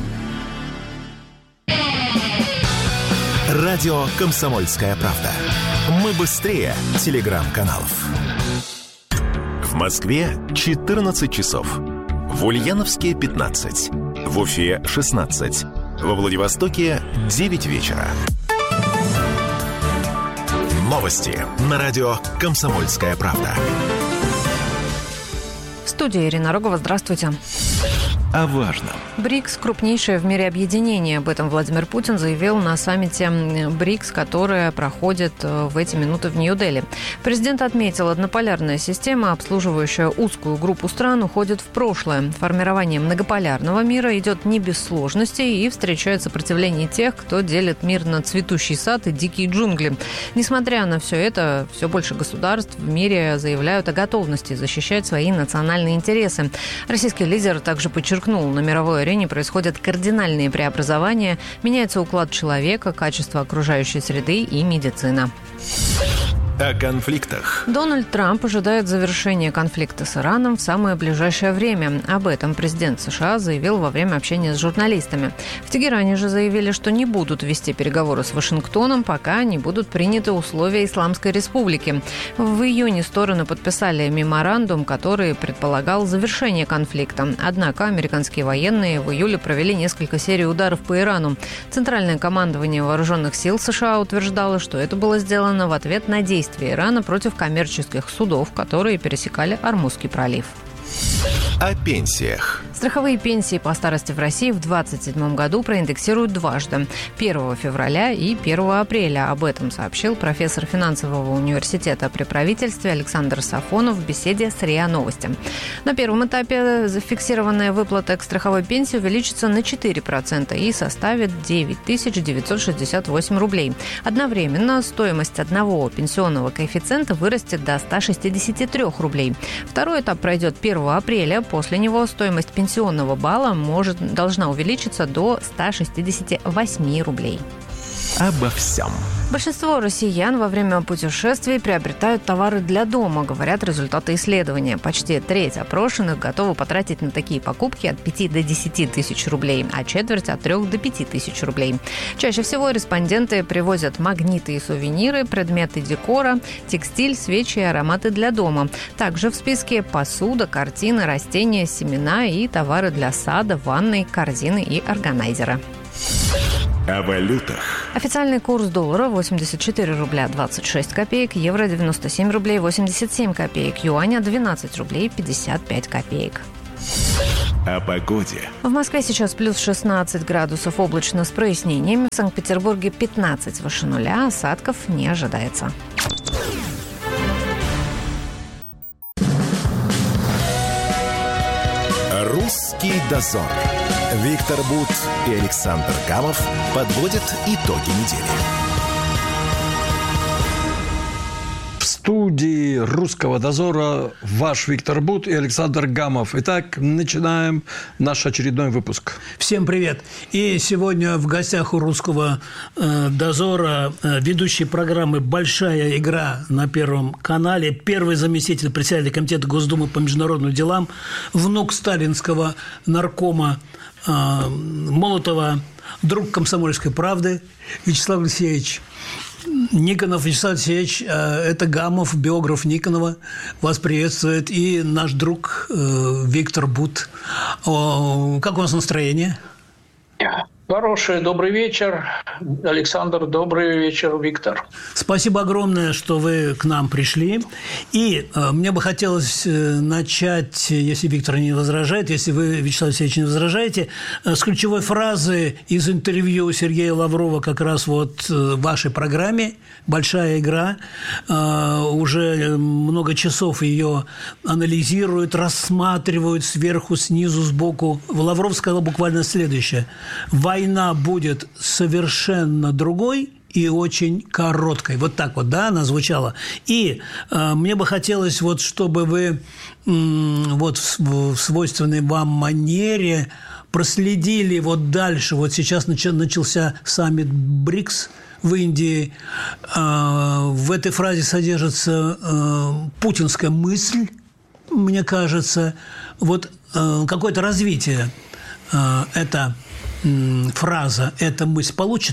Радио «Комсомольская правда». Мы быстрее телеграм-каналов. В Москве четырнадцать часов. В Ульяновске пятнадцать. В Уфе шестнадцать. Во Владивостоке девять вечера. Новости на радио «Комсомольская правда». В студии Ирина Рогова. Здравствуйте. О важном. БРИКС – крупнейшее в мире объединение. Об этом Владимир Путин заявил на саммите БРИКС, которое проходит в эти минуты в Нью-Дели. Президент отметил, однополярная система, обслуживающая узкую группу стран, уходит в прошлое. Формирование многополярного мира идет не без сложностей и встречает сопротивление тех, кто делит мир на цветущий сад и дикие джунгли. Несмотря на все это, все больше государств в мире заявляют о готовности защищать свои национальные интересы. Российский лидер также подчеркнул, на мировой арене происходят кардинальные преобразования, меняется уклад человека, качество окружающей среды и медицина. О конфликтах. Дональд Трамп ожидает завершения конфликта с Ираном в самое ближайшее время. Об этом президент США заявил во время общения с журналистами. В Тегеране же заявили, что не будут вести переговоры с Вашингтоном, пока не будут приняты условия Исламской Республики. В июне стороны подписали меморандум, который предполагал завершение конфликта. Однако американские военные в июле провели несколько серий ударов по Ирану. Центральное командование вооруженных сил США утверждало, что это было сделано в ответ на действия Ирана против коммерческих судов, которые пересекали Ормузский пролив. О пенсиях. Страховые пенсии по старости в России в две тысячи двадцать седьмом году проиндексируют дважды – первого февраля и первого апреля. Об этом сообщил профессор финансового университета при правительстве Александр Сафонов в беседе с РИА Новости. На первом этапе зафиксированная выплата к страховой пенсии увеличится на четыре процента и составит девять тысяч девятьсот шестьдесят восемь рублей. Одновременно стоимость одного пенсионного коэффициента вырастет до ста шестидесяти трёх рублей. Второй этап пройдет первого апреля. После него стоимость пенсионного балла может, должна увеличиться до ста шестидесяти восьми рублей. обо всем. Большинство россиян во время путешествий приобретают товары для дома, говорят результаты исследования. Почти треть опрошенных готовы потратить на такие покупки от пяти до десяти тысяч рублей, а четверть от трёх до пяти тысяч рублей. Чаще всего респонденты привозят магниты и сувениры, предметы декора, текстиль, свечи и ароматы для дома. Также в списке посуда, картины, растения, семена и товары для сада, ванной, корзины и органайзера. О валютах. Официальный курс доллара восемьдесят четыре рубля двадцать шесть копеек, евро девяносто семь рублей восемьдесят семь копеек, юаня двенадцать рублей пятьдесят пять копеек. О погоде. В Москве сейчас плюс шестнадцать градусов, облачно с прояснениями. В Санкт-Петербурге пятнадцать выше нуля, осадков не ожидается. Русский дозор. Виктор Бут и Александр Гамов подводят итоги недели. В студии «Русского дозора» ваш Виктор Бут и Александр Гамов. Итак, начинаем наш очередной выпуск. Всем привет. И сегодня в гостях у «Русского э, дозора» э, ведущий программы «Большая игра» на Первом канале, первый заместитель председателя Комитета Госдумы по международным делам, внук сталинского наркома э, Молотова, друг «Комсомольской правды» Вячеслав Алексеевич Никонов. Вячеслав Алексеевич, это Гамов, биограф Никонова, вас приветствует, и наш друг Виктор Бут. Как у вас настроение? Хороший, добрый вечер, Александр, добрый вечер, Виктор. Спасибо огромное, что вы к нам пришли. И э, мне бы хотелось э, начать, если Виктор не возражает, если вы, Вячеслав Алексеевич, не возражаете, э, с ключевой фразы из интервью Сергея Лаврова как раз вот э, в вашей программе «Большая игра». Э, уже много часов ее анализируют, рассматривают сверху, снизу, сбоку. Лавров сказал буквально следующее: «Война будет совершенно другой и очень короткой». Вот так вот, да, она звучала. И э, мне бы хотелось, вот, чтобы вы э, вот в, в свойственной вам манере проследили вот дальше. Вот сейчас нач, начался саммит БРИКС в Индии. Э, в этой фразе содержится э, путинская мысль, мне кажется. Вот э, какое-то развитие э, это фраза, эта мысль получит?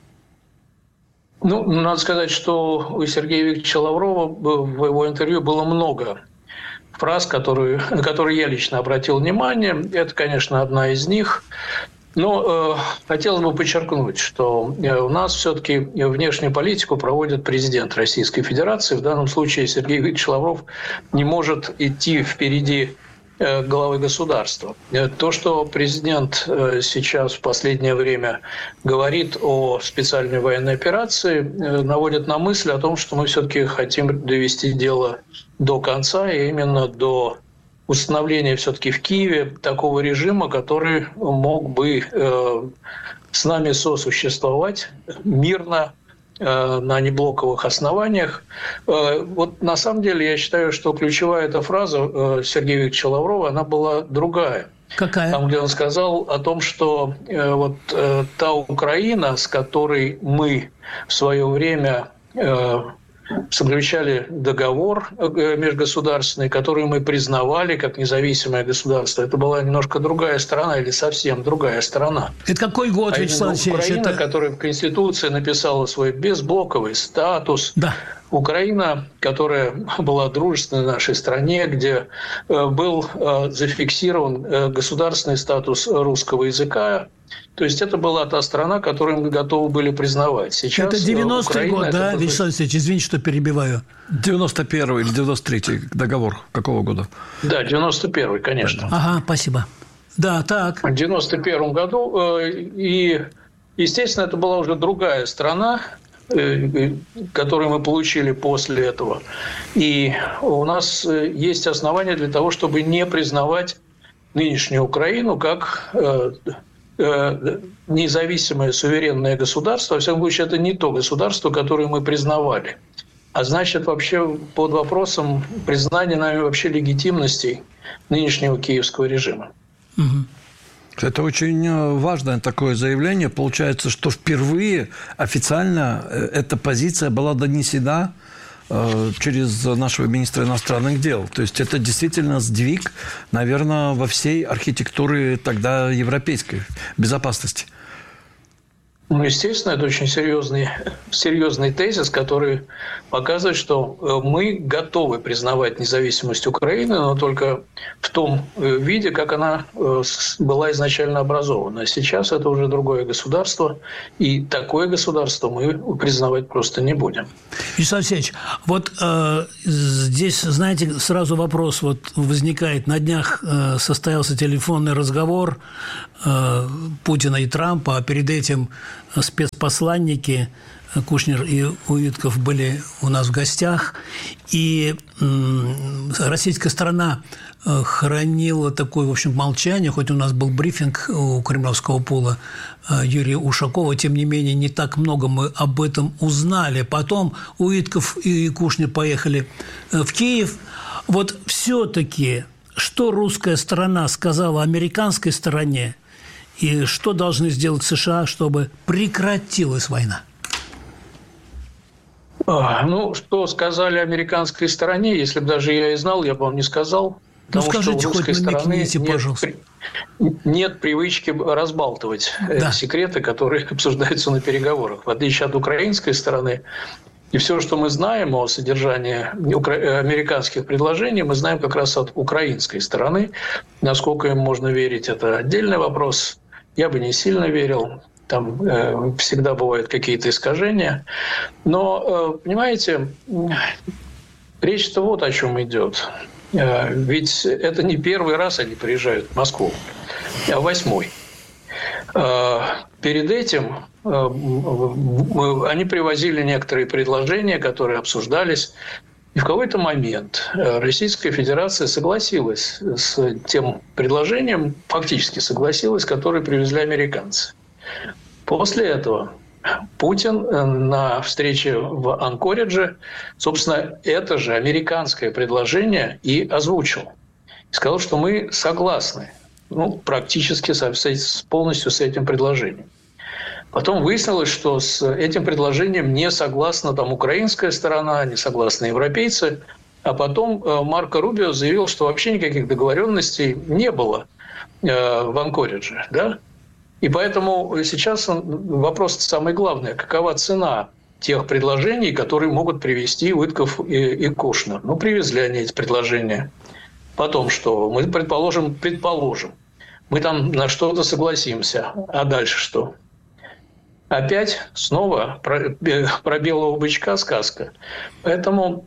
Ну, надо сказать, что у Сергея Викторовича Лаврова в его интервью было много фраз, которые, на которые я лично обратил внимание. Это, конечно, одна из них. Но э, хотелось бы подчеркнуть, что у нас все-таки внешнюю политику проводит президент Российской Федерации. В данном случае Сергей Викторович Лавров не может идти впереди главы государства. То, что президент сейчас в последнее время говорит о специальной военной операции, наводит на мысль о том, что мы все-таки хотим довести дело до конца, и именно до установления все-таки в Киеве такого режима, который мог бы с нами сосуществовать мирно, на неблоковых основаниях. Вот на самом деле я считаю, что ключевая эта фраза Сергея Викторовича Лаврова, она была другая. Какая? Там, где он сказал о том, что вот та Украина, с которой мы в свое время заключали договор межгосударственный, который мы признавали как независимое государство. Это была немножко другая страна или совсем другая страна. Это какой год, а Вячеслав Алексеевич? Украина, это... которая в Конституции написала свой безблоковый статус. Да. Украина, которая была дружественной нашей стране, где был зафиксирован государственный статус русского языка. То есть это была та страна, которую мы готовы были признавать. Сейчас это девяностый год, да, это... Вячеслав Алексеевич, извините, что перебиваю. девяносто первый или девяносто третий договор какого года? Да, девяносто первый, конечно. Ага, спасибо. Да, так. В девяносто первом году. И, естественно, это была уже другая страна, которую мы получили после этого. И у нас есть основания для того, чтобы не признавать нынешнюю Украину как независимое суверенное государство. Во всяком случае, это не то государство, которое мы признавали. А значит, вообще под вопросом признания нами вообще легитимности нынешнего киевского режима. Угу. Это очень важное такое заявление. Получается, что впервые официально эта позиция была донесена через нашего министра иностранных дел. То есть это действительно сдвиг, наверное, во всей архитектуре тогда европейской безопасности. Ну, естественно, это очень серьезный, серьезный тезис, который показывает, что мы готовы признавать независимость Украины, но только в том виде, как она была изначально образована. Сейчас это уже другое государство, и такое государство мы признавать просто не будем. Вячеслав Алексеевич, вот э, здесь, знаете, сразу вопрос вот возникает. На днях э, состоялся телефонный разговор э, Путина и Трампа, а перед этим спецпосланники Кушнер и Уитков были у нас в гостях, и российская сторона хранила такое, в общем, молчание, хоть у нас был брифинг у кремлевского пула Юрия Ушакова, тем не менее, не так много мы об этом узнали. Потом Уитков и Кушнер поехали в Киев. Вот все-таки, что русская сторона сказала американской стороне, и что должны сделать США, чтобы прекратилась война? Ну, что сказали американской стороне, если бы даже я и знал, я бы вам не сказал. Ну, скажите, что у русской хоть намекните, нет, пожалуйста. Нет привычки разбалтывать да. секреты, которые обсуждаются на переговорах. В отличие от украинской стороны, и все, что мы знаем о содержании американских предложений, мы знаем как раз от украинской стороны. Насколько им можно верить, это отдельный вопрос. Я бы не сильно верил. Там э, всегда бывают какие-то искажения. Но, э, понимаете, речь-то вот о чем идет. Э, ведь это не первый раз они приезжают в Москву, а восьмой. Э, перед этим э, они привозили некоторые предложения, которые обсуждались. И в какой-то момент Российская Федерация согласилась с тем предложением, фактически согласилась, которое привезли американцы. После этого Путин на встрече в Анкоридже, собственно, это же американское предложение и озвучил. И сказал, что мы согласны, ну, практически со, с, полностью с этим предложением. Потом выяснилось, что с этим предложением не согласна там украинская сторона, не согласны европейцы. А потом Марко Рубио заявил, что вообще никаких договоренностей не было в Анкоридже. Да? И поэтому сейчас вопрос самый главный. Какова цена тех предложений, которые могут привести Уитков и, и Кушнер? Ну, привезли они эти предложения. Потом что? Мы, предположим, предположим, мы там на что-то согласимся. А дальше что? Опять снова про, про белого бычка сказка. Поэтому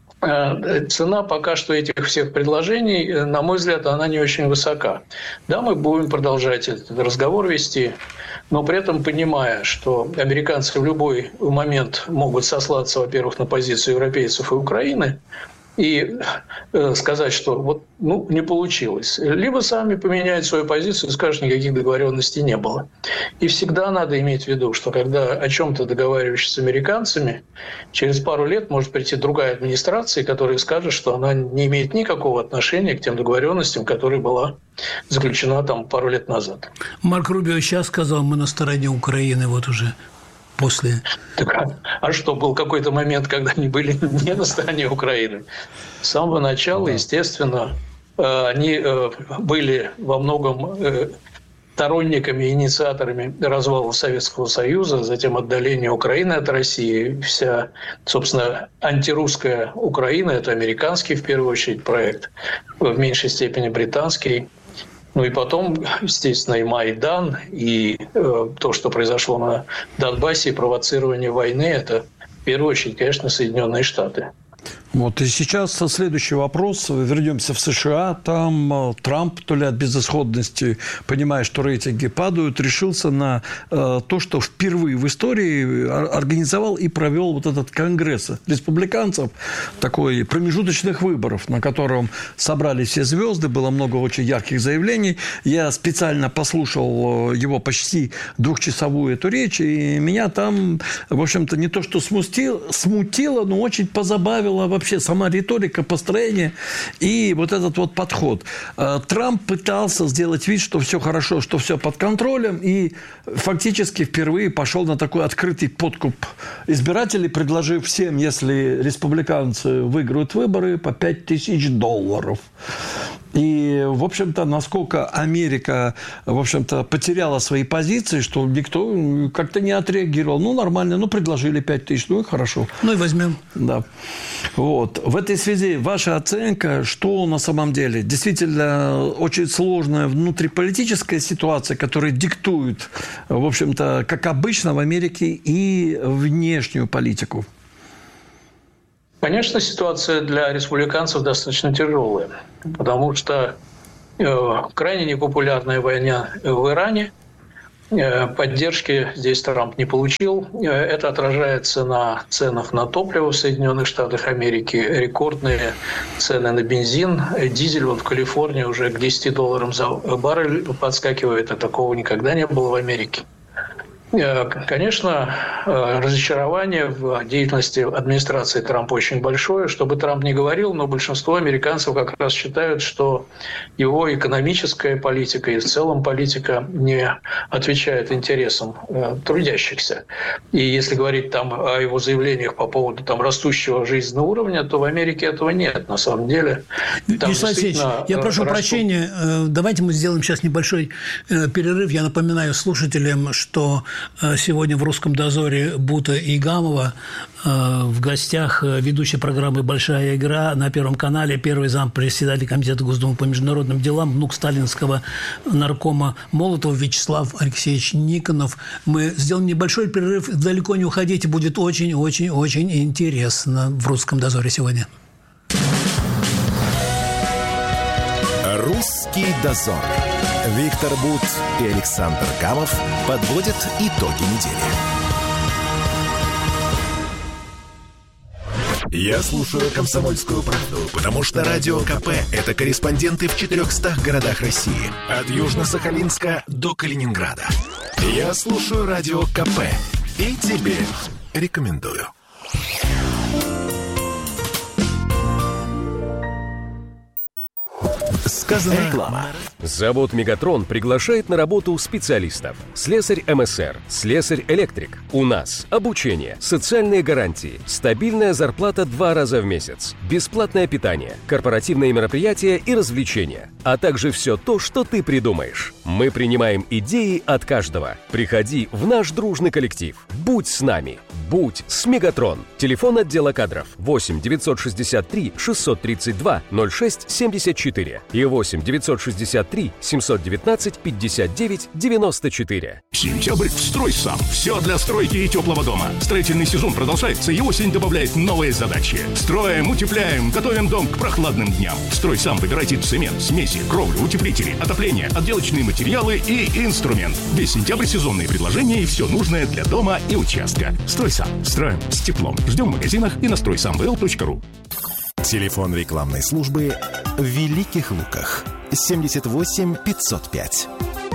э, цена пока что этих всех предложений, на мой взгляд, она не очень высока. Да, мы будем продолжать этот разговор вести, но при этом понимая, что американцы в любой момент могут сослаться, во-первых, на позицию европейцев и Украины, и э, сказать, что вот, ну, не получилось. Либо сами поменяют свою позицию и скажут, никаких договоренностей не было. И всегда надо иметь в виду, что когда о чем-то договариваешься с американцами, через пару лет может прийти другая администрация, которая скажет, что она не имеет никакого отношения к тем договоренностям, которые была заключена там пару лет назад. Марко Рубио сейчас сказал, мы на стороне Украины вот уже. После. Так, а, а что, был какой-то момент, когда они были не на стороне Украины? С самого начала, да. естественно, они были во многом сторонниками, инициаторами развала Советского Союза, затем отдаления Украины от России. Вся, собственно, антирусская Украина – это американский, в первую очередь, проект, в меньшей степени британский. Ну и потом, естественно, и Майдан, и э, то, что произошло на Донбассе, и провоцирование войны, это в первую очередь, конечно, Соединенные Штаты. Вот, и сейчас следующий вопрос. Вернемся в США. Там Трамп, то ли от безысходности, понимая, что рейтинги падают, решился на э, то, что впервые в истории организовал и провел вот этот конгресс республиканцев, такой промежуточных выборов, на котором собрались все звезды, было много очень ярких заявлений. Я специально послушал его почти двухчасовую эту речь, и меня там, в общем-то, не то что смутило, смутило, но очень позабавило вообще сама риторика, построение и вот этот вот подход. Трамп пытался сделать вид, что все хорошо, что все под контролем, и фактически впервые пошел на такой открытый подкуп избирателей, предложив всем, если республиканцы выиграют выборы, по пять тысяч долларов. И, в общем-то, насколько Америка, в общем-то, потеряла свои позиции, что никто как-то не отреагировал. Ну, нормально, ну, предложили пять тысяч, ну, и хорошо. Ну, и возьмем. Да. Вот. В этой связи ваша оценка, что на самом деле? Действительно, очень сложная внутриполитическая ситуация, которая диктует, в общем-то, как обычно в Америке, и внешнюю политику. Конечно, ситуация для республиканцев достаточно тяжелая, потому что э, крайне непопулярная война в Иране, э, поддержки здесь Трамп не получил. Э, это отражается на ценах на топливо в Соединенных Штатах Америки, рекордные цены на бензин, дизель вот в Калифорнии уже к десяти долларам за баррель подскакивает, а такого никогда не было в Америке. Конечно, разочарование в деятельности администрации Трампа очень большое. Что бы Трамп ни говорил, но большинство американцев как раз считают, что его экономическая политика и в целом политика не отвечает интересам трудящихся. И если говорить там о его заявлениях по поводу там, растущего жизненного уровня, то в Америке этого нет. На самом деле, там Вячеслав Алексеевич, я прошу растут... прощения. Давайте мы сделаем сейчас небольшой перерыв. Я напоминаю слушателям, что сегодня в «Русском дозоре» Бута и Гамова, в гостях ведущей программы «Большая игра» на Первом канале, первый зампредседатель Комитета Госдумы по международным делам, внук сталинского наркома Молотова Вячеслав Алексеевич Никонов. Мы сделаем небольшой перерыв. Далеко не уходите, будет очень-очень-очень интересно в «Русском дозоре» сегодня. «Русский дозор». Виктор Бут и Александр Гамов подводят итоги недели. Я слушаю «Комсомольскую правду», потому что Радио КП – это корреспонденты в четырехстах городах России. От Южно-Сахалинска до Калининграда. Я слушаю Радио КП и тебе рекомендую. Сказано реклама. Завод «Мегатрон» приглашает на работу специалистов. Слесарь МСР, слесарь-электрик. У нас обучение, социальные гарантии, стабильная зарплата два раза в месяц, бесплатное питание, корпоративные мероприятия и развлечения, а также все то, что ты придумаешь. Мы принимаем идеи от каждого. Приходи в наш дружный коллектив. Будь с нами. Будь с «Мегатрон». Телефон отдела кадров восемь девятьсот шестьдесят три шестьсот тридцать два ноль шесть семьдесят четыре и восемь девятьсот шестьдесят три семьсот девятнадцать пятьдесят девять девяносто четыре. Сентябрь в «Строй сам». Все для стройки и теплого дома. Строительный сезон продолжается, и осень добавляет новые задачи. Строим, утепляем, готовим дом к прохладным дням. «Строй сам». Выбирайте цемент, смеси, кровлю, утеплители, отопление, отделочные материалы и инструмент. Весь сентябрь сезонные предложения и все нужное для дома и участка. «Строй сам». Строим с теплом. Ждем в магазинах и на строй сам вэ эл точка ру. Телефон рекламной службы в Великих Луках. семьдесят восемь пятьсот пять.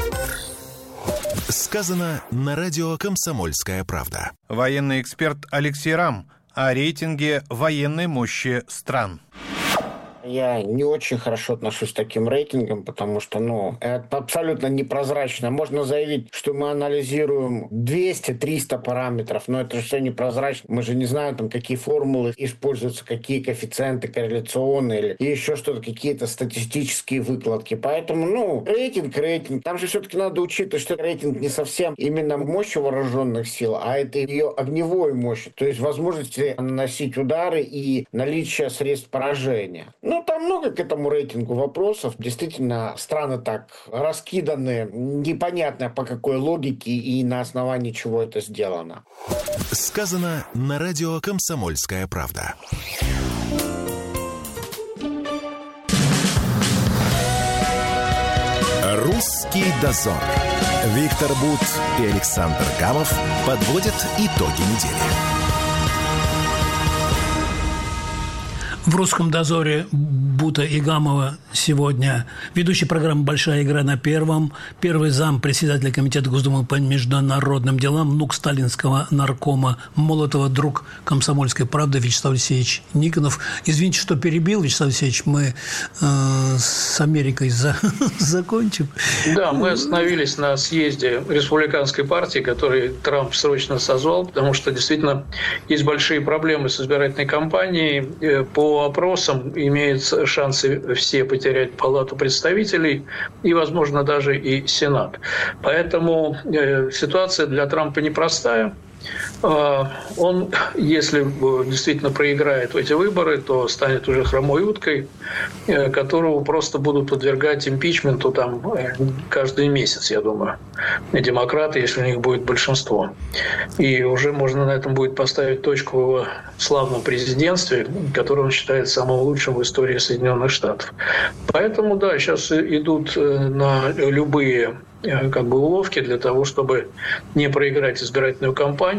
Сказано на радио «Комсомольская правда». Военный эксперт Алексей Рам о рейтинге военной мощи стран. Я не очень хорошо отношусь к таким рейтингам, потому что, ну, это абсолютно непрозрачно. Можно заявить, что мы анализируем двести-триста параметров, но это же все непрозрачно. Мы же не знаем, там, какие формулы используются, какие коэффициенты корреляционные или еще что-то, какие-то статистические выкладки. Поэтому, ну, рейтинг, рейтинг. Там же все-таки надо учитывать, что рейтинг не совсем именно мощь вооруженных сил, а это ее огневой мощь, то есть возможности наносить удары и наличие средств поражения. Ну, там много к этому рейтингу вопросов. Действительно, страны так раскиданы, непонятно по какой логике и на основании чего это сделано. Сказано на радио «Комсомольская правда». «Русский дозор». Виктор Бут и Александр Гамов подводят итоги недели. В «Русском дозоре» Бута и Гамова сегодня ведущий программы «Большая игра» на Первом, первый зам председателя Комитета Госдумы по международным делам, внук сталинского наркома Молотова, друг «Комсомольской правды» Вячеслав Алексеевич Никонов. Извините, что перебил, Вячеслав Алексеевич, мы э, с Америкой за, закончим. Да, мы остановились на съезде республиканской партии, который Трамп срочно созвал, потому что действительно есть большие проблемы с избирательной кампанией. По опросам имеются шансы все потерять Палату представителей и, возможно, даже и Сенат. Поэтому э, ситуация для Трампа непростая. Он, если действительно проиграет эти выборы, то станет уже хромой уткой, которого просто будут подвергать импичменту там каждый месяц, я думаю, демократы, если у них будет большинство. И уже можно на этом будет поставить точку в его славном президентстве, которое он считает самым лучшим в истории Соединенных Штатов. Поэтому, да, сейчас идут на любые как бы уловки для того, чтобы не проиграть избирательную кампанию.